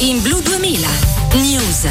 in Blu 2000 News.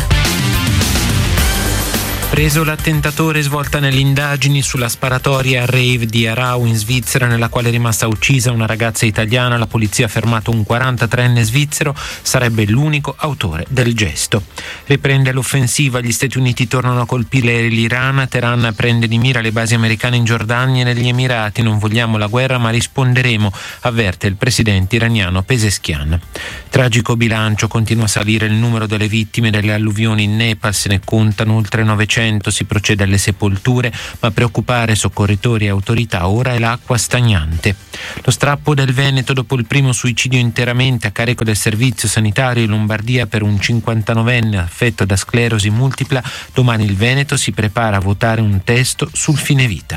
Preso l'attentatore, svolta nelle indagini sulla sparatoria a rave di Aarau in Svizzera, nella quale è rimasta uccisa una ragazza italiana. La polizia ha fermato un 43enne svizzero, sarebbe l'unico autore del gesto. Riprende l'offensiva, gli Stati Uniti tornano a colpire l'Iran. Teheran prende di mira le basi americane in Giordania e negli Emirati. Non vogliamo la guerra, ma risponderemo, avverte il presidente iraniano Pezeshkian. Tragico bilancio, continua a salire il numero delle vittime delle alluvioni in Nepal, se ne contano oltre 900. Si procede alle sepolture, ma a preoccupare soccorritori e autorità ora è l'acqua stagnante. Lo strappo del Veneto dopo il primo suicidio interamente a carico del servizio sanitario in Lombardia per un 59enne affetto da sclerosi multipla. Domani il Veneto si prepara a votare un testo sul fine vita.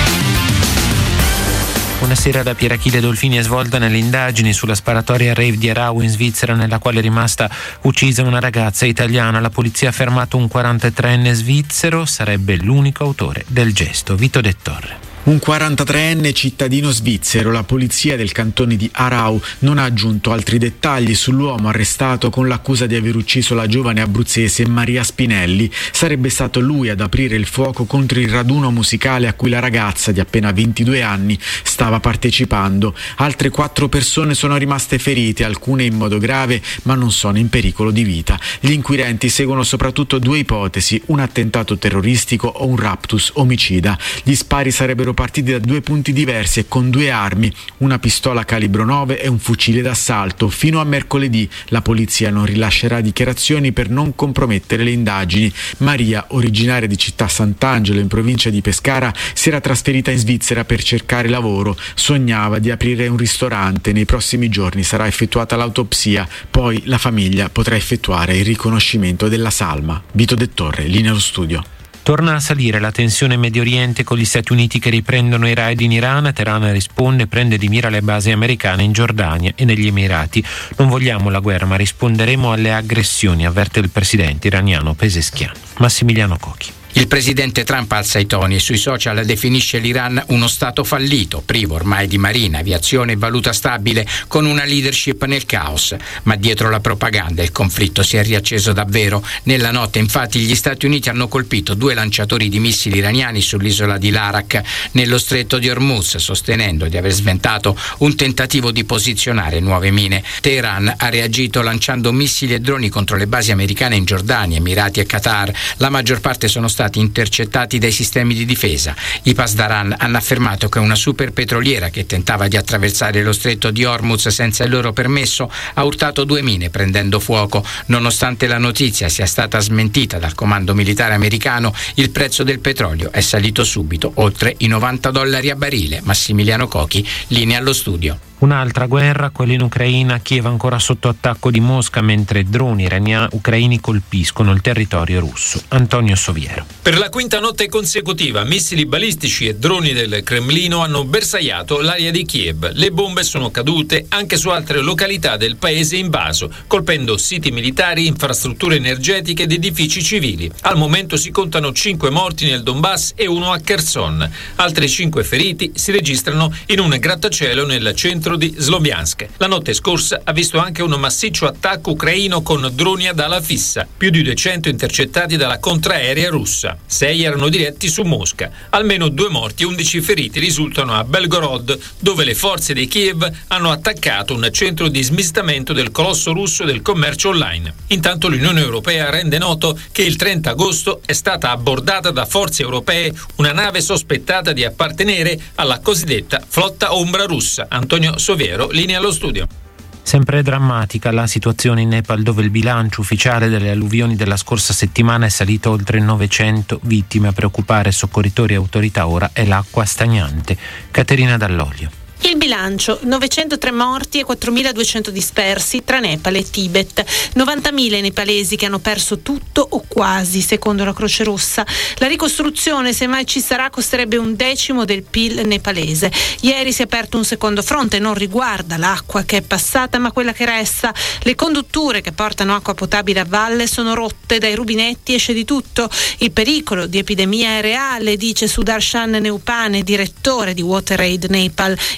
Buonasera da Pierachille Dolfini. È svolta nelle indagini sulla sparatoria a rave di Aarau in Svizzera, nella quale è rimasta uccisa una ragazza italiana. La polizia ha fermato un 43enne svizzero, sarebbe l'unico autore del gesto. Vito De Torre. Un 43enne cittadino svizzero. La polizia del cantone di Aarau non ha aggiunto altri dettagli sull'uomo arrestato con l'accusa di aver ucciso la giovane abruzzese Maria Spinelli. Sarebbe stato lui ad aprire il fuoco contro il raduno musicale a cui la ragazza di appena 22 anni stava partecipando. Altre 4 persone sono rimaste ferite, alcune in modo grave, ma non sono in pericolo di vita. Gli inquirenti seguono soprattutto 2 ipotesi: un attentato terroristico o un raptus omicida. Gli spari sarebbero partiti da 2 punti diversi e con 2 armi, una pistola calibro 9 e un fucile d'assalto. Fino a mercoledì la polizia non rilascerà dichiarazioni per non compromettere le indagini. Maria, originaria di Città Sant'Angelo in provincia di Pescara, si era trasferita in Svizzera per cercare lavoro. Sognava di aprire un ristorante. Nei prossimi giorni sarà effettuata l'autopsia, poi la famiglia potrà effettuare il riconoscimento della salma. Vito De Torre, linea allo studio. Torna a salire la tensione in Medio Oriente con gli Stati Uniti che riprendono i raid in Iran. Teheran risponde e prende di mira le basi americane in Giordania e negli Emirati. Non vogliamo la guerra, ma risponderemo alle aggressioni, avverte il presidente iraniano Pezeshkian. Massimiliano Cocchi. Il presidente Trump alza i toni e sui social definisce l'Iran uno stato fallito, privo ormai di marina, aviazione e valuta stabile, con una leadership nel caos. Ma dietro la propaganda il conflitto si è riacceso davvero. Nella notte, infatti, gli Stati Uniti hanno colpito 2 lanciatori di missili iraniani sull'isola di Larak, nello stretto di Hormuz, sostenendo di aver sventato un tentativo di posizionare nuove mine. Teheran ha reagito lanciando missili e droni contro le basi americane in Giordania, Emirati e Qatar. La maggior parte sono stati intercettati dai sistemi di difesa. I Pasdaran hanno affermato che una super petroliera che tentava di attraversare lo stretto di Hormuz senza il loro permesso ha urtato 2 mine prendendo fuoco. Nonostante la notizia sia stata smentita dal comando militare americano, il prezzo del petrolio è salito subito oltre i $90 a barile. Massimiliano Cocchi, linea allo studio. Un'altra guerra, quella in Ucraina. Kiev ancora sotto attacco di Mosca mentre droni ucraini colpiscono il territorio russo. Antonio Soviero. Per la 5ª notte consecutiva missili balistici e droni del Cremlino hanno bersagliato l'area di Kiev. Le bombe sono cadute anche su altre località del paese invaso, colpendo siti militari, infrastrutture energetiche ed edifici civili. Al momento si contano 5 morti nel Donbass e 1 a Kherson. Altri 5 feriti si registrano in un grattacielo nel centro di Sloviansk. La notte scorsa ha visto anche un massiccio attacco ucraino con droni ad ala fissa, più di 200 intercettati dalla contraerea russa. 6 erano diretti su Mosca. Almeno 2 morti e 11 feriti risultano a Belgorod, dove le forze di Kiev hanno attaccato un centro di smistamento del colosso russo del commercio online. Intanto l'Unione Europea rende noto che il 30 agosto è stata abbordata da forze europee una nave sospettata di appartenere alla cosiddetta flotta ombra russa. Antonio Soviero, linea allo studio. Sempre drammatica la situazione in Nepal, dove il bilancio ufficiale delle alluvioni della scorsa settimana è salito oltre 900 vittime. A preoccupare soccorritori e autorità ora è l'acqua stagnante. Caterina Dall'Olio. Il bilancio: 903 morti e 4.200 dispersi tra Nepal e Tibet. 90.000 nepalesi che hanno perso tutto o quasi, secondo la Croce Rossa. La ricostruzione, se mai ci sarà, costerebbe 1/10 del PIL nepalese. Ieri si è aperto un secondo fronte, non riguarda l'acqua che è passata ma quella che resta. Le condutture che portano acqua potabile a valle sono rotte, dai rubinetti esce di tutto. Il pericolo di epidemia è reale, dice Sudarshan Neupane, direttore di WaterAid Nepal.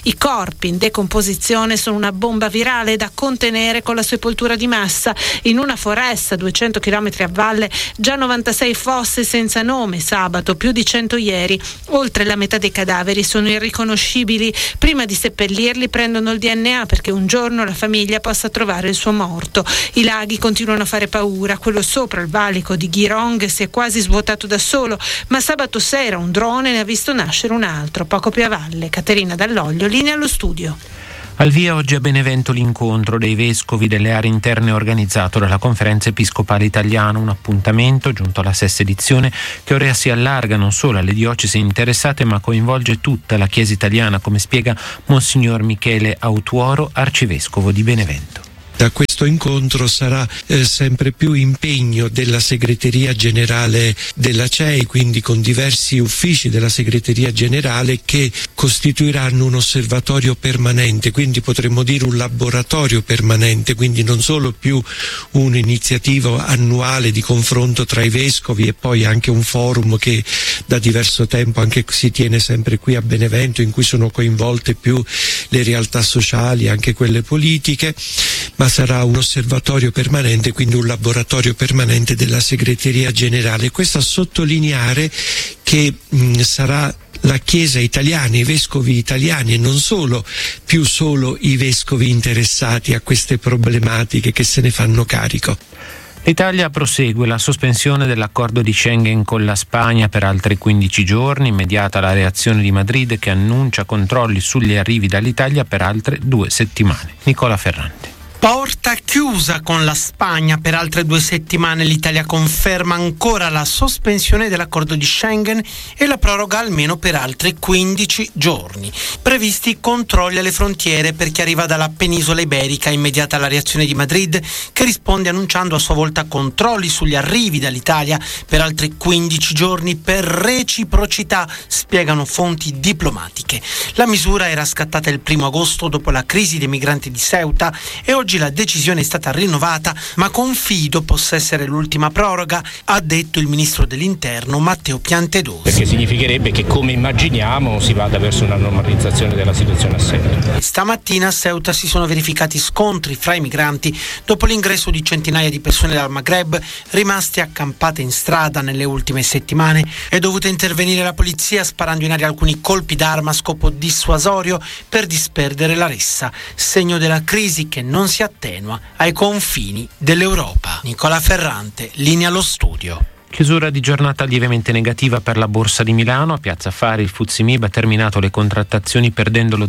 I corpi in decomposizione sono una bomba virale da contenere con la sepoltura di massa. In una foresta a 200 km a valle, già 96 fosse senza nome sabato, più di 100 ieri. Oltre la metà dei cadaveri sono irriconoscibili. Prima di seppellirli prendono il DNA perché un giorno la famiglia possa trovare il suo morto. I laghi continuano a fare paura. Quello sopra il valico di Girong si è quasi svuotato da solo, ma sabato sera un drone ne ha visto nascere un altro poco più a valle. Caterina Dall'Oglio, linea allo studio. Al via oggi a Benevento l'incontro dei vescovi delle aree interne organizzato dalla Conferenza Episcopale Italiana, un appuntamento giunto alla sesta edizione che ora si allarga non solo alle diocesi interessate ma coinvolge tutta la Chiesa italiana, come spiega Monsignor Michele Autuoro, arcivescovo di Benevento. Da questo incontro sarà sempre più impegno della segreteria generale della CEI, quindi con diversi uffici della segreteria generale che costituiranno un osservatorio permanente, quindi potremmo dire un laboratorio permanente, quindi non solo più un'iniziativa annuale di confronto tra i vescovi e poi anche un forum che da diverso tempo anche si tiene sempre qui a Benevento, in cui sono coinvolte più le realtà sociali, anche quelle politiche, ma sarà un osservatorio permanente, quindi un laboratorio permanente della segreteria generale. Questo a sottolineare che sarà la Chiesa italiana, i vescovi italiani e non solo più solo i vescovi interessati a queste problematiche che se ne fanno carico. L'Italia prosegue la sospensione dell'accordo di Schengen con la Spagna per altri 15 giorni, immediata la reazione di Madrid che annuncia controlli sugli arrivi dall'Italia per altre 2 settimane. Nicola Ferrante. Porta chiusa con la Spagna per altre 2 settimane. L'Italia conferma ancora la sospensione dell'accordo di Schengen e la proroga almeno per altri 15 giorni. Previsti controlli alle frontiere per chi arriva dalla penisola iberica, immediata la reazione di Madrid che risponde annunciando a sua volta controlli sugli arrivi dall'Italia per altri 15 giorni per reciprocità, spiegano fonti diplomatiche. La misura era scattata il 1 agosto dopo la crisi dei migranti di Ceuta e oggi la decisione è stata rinnovata, ma confido possa essere l'ultima proroga, ha detto il ministro dell'Interno Matteo Piantedosi. Perché significherebbe che, come immaginiamo, si vada verso una normalizzazione della situazione a Ceuta. Stamattina a Ceuta si sono verificati scontri fra i migranti dopo l'ingresso di centinaia di persone dal Maghreb rimaste accampate in strada nelle ultime settimane. È dovuta intervenire la polizia sparando in aria alcuni colpi d'arma a scopo dissuasorio per disperdere la ressa, segno della crisi che non si attenua ai confini dell'Europa. Nicola Ferrante, linea allo studio. Chiusura di giornata lievemente negativa per la Borsa di Milano. A Piazza Affari il FTSE MIB ha terminato le contrattazioni perdendo lo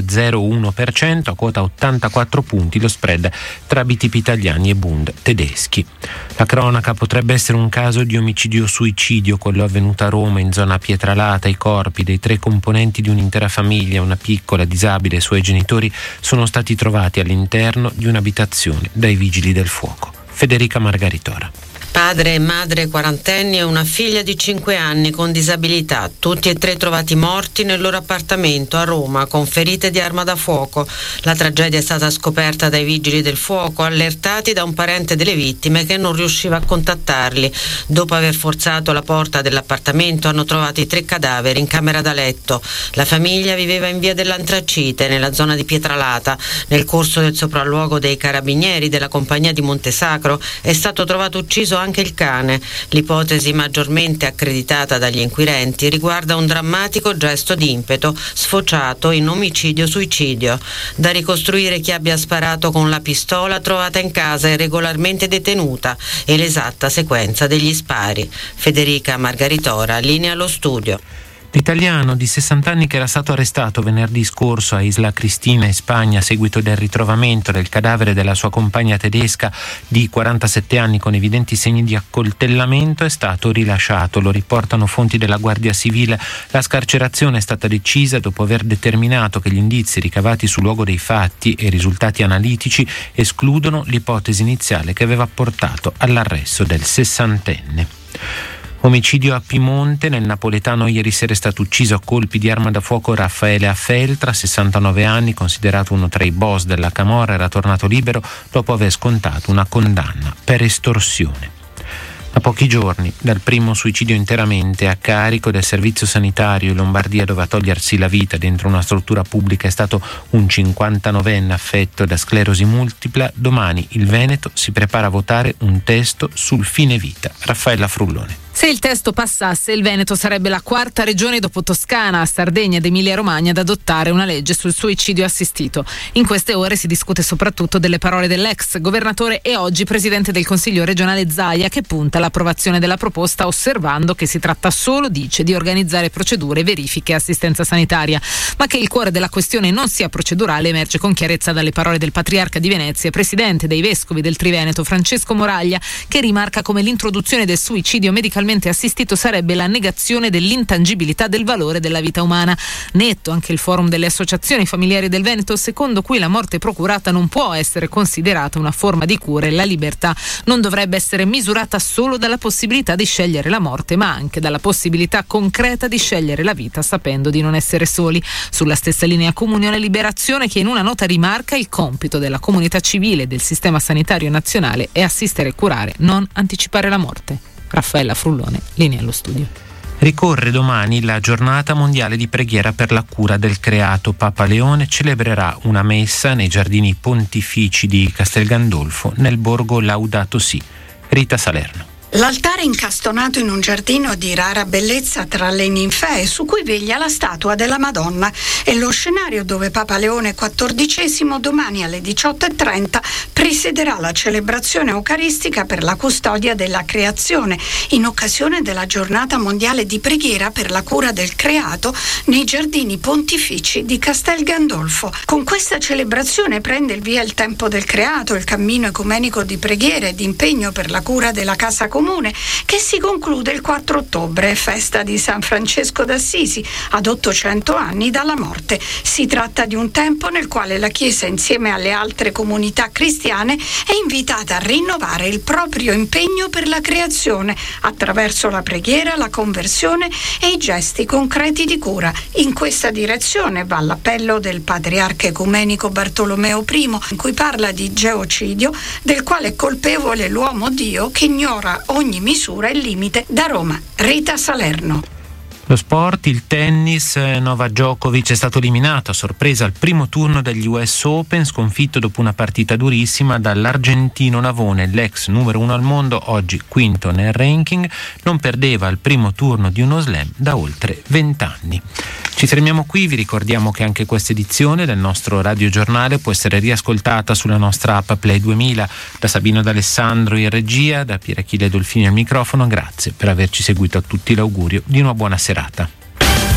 0,01% a quota 84 punti lo spread tra BTP italiani e Bund tedeschi. La cronaca potrebbe essere un caso di omicidio-suicidio, quello avvenuto a Roma in zona Pietralata. I corpi dei 3 componenti di un'intera famiglia, una piccola disabile e i suoi genitori, sono stati trovati all'interno di un'abitazione dai vigili del fuoco. Federica Margaritora. Padre e madre quarantenni e una figlia di 5 anni con disabilità, tutti e 3 trovati morti nel loro appartamento a Roma con ferite di arma da fuoco. La tragedia è stata scoperta dai vigili del fuoco, allertati da un parente delle vittime che non riusciva a contattarli. Dopo aver forzato la porta dell'appartamento hanno trovato i 3 cadaveri in camera da letto. La famiglia viveva in via dell'Antracite, nella zona di Pietralata. Nel corso del sopralluogo dei carabinieri della compagnia di Montesacro è stato trovato ucciso anche il cane. L'ipotesi maggiormente accreditata dagli inquirenti riguarda un drammatico gesto di impeto sfociato in omicidio-suicidio. Da ricostruire chi abbia sparato con la pistola trovata in casa e regolarmente detenuta e l'esatta sequenza degli spari. Federica Margaritora, linea allo studio. L'italiano di 60 anni che era stato arrestato venerdì scorso a Isla Cristina in Spagna a seguito del ritrovamento del cadavere della sua compagna tedesca di 47 anni con evidenti segni di accoltellamento è stato rilasciato. Lo riportano fonti della Guardia Civile. La scarcerazione è stata decisa dopo aver determinato che gli indizi ricavati sul luogo dei fatti e i risultati analitici escludono l'ipotesi iniziale che aveva portato all'arresto del 60enne. Omicidio a Piemonte. Nel napoletano ieri sera è stato ucciso a colpi di arma da fuoco Raffaele Affeltra, 69 anni, considerato uno tra i boss della camorra, era tornato libero dopo aver scontato una condanna per estorsione. A pochi giorni dal primo suicidio interamente a carico del servizio sanitario in Lombardia, dove a togliersi la vita dentro una struttura pubblica è stato un 59enne affetto da sclerosi multipla, domani il Veneto si prepara a votare un testo sul fine vita. Raffaella Frullone. Se il testo passasse, il Veneto sarebbe la quarta regione dopo Toscana, Sardegna ed Emilia-Romagna ad adottare una legge sul suicidio assistito. In queste ore si discute soprattutto delle parole dell'ex governatore e oggi presidente del Consiglio regionale Zaia, che punta all'approvazione della proposta osservando che si tratta solo, dice, di organizzare procedure, verifiche e assistenza sanitaria. Ma che il cuore della questione non sia procedurale emerge con chiarezza dalle parole del patriarca di Venezia e presidente dei vescovi del Triveneto, Francesco Moraglia, che rimarca come l'introduzione del suicidio medicalmente assistito sarebbe la negazione dell'intangibilità del valore della vita umana. Netto anche il forum delle associazioni familiari del Veneto, secondo cui la morte procurata non può essere considerata una forma di cura e la libertà non dovrebbe essere misurata solo dalla possibilità di scegliere la morte, ma anche dalla possibilità concreta di scegliere la vita sapendo di non essere soli. Sulla stessa linea Comunione e Liberazione, che in una nota rimarca il compito della comunità civile e del sistema sanitario nazionale è assistere e curare, non anticipare la morte. Raffaella Frullone, linea allo studio. Ricorre domani la giornata mondiale di preghiera per la cura del creato. Papa Leone celebrerà una messa nei giardini pontifici di Castel Gandolfo, nel borgo Laudato Si. Rita Salerno. L'altare incastonato in un giardino di rara bellezza tra le ninfee, su cui veglia la statua della Madonna, è lo scenario dove Papa Leone XIV domani alle 18:30 presiederà la celebrazione eucaristica per la custodia della creazione, in occasione della giornata mondiale di preghiera per la cura del creato nei giardini pontifici di Castel Gandolfo. Con questa celebrazione prende il via il tempo del creato, il cammino ecumenico di preghiera e di impegno per la cura della casa comune, che si conclude il 4 ottobre, festa di San Francesco d'Assisi, ad 800 anni dalla morte. Si tratta di un tempo nel quale la Chiesa, insieme alle altre comunità cristiane, è invitata a rinnovare il proprio impegno per la creazione attraverso la preghiera, la conversione e i gesti concreti di cura. In questa direzione va l'appello del patriarca ecumenico Bartolomeo I, in cui parla di geocidio, del quale è colpevole l'uomo Dio che ignora ogni misura e limite. Da Roma, Rita Salerno. Lo sport, il tennis, Novak Djokovic è stato eliminato a sorpresa al primo turno degli US Open, sconfitto dopo una partita durissima dall'argentino Navone, l'ex numero 1 al mondo, oggi quinto nel ranking, non perdeva il primo turno di uno slam da oltre 20 anni. Ci fermiamo qui, vi ricordiamo che anche questa edizione del nostro radiogiornale può essere riascoltata sulla nostra app Play 2000. Da Sabino D'Alessandro in regia, da Pierachille Dolfini al microfono, grazie per averci seguito. A tutti l'augurio di una buona serata.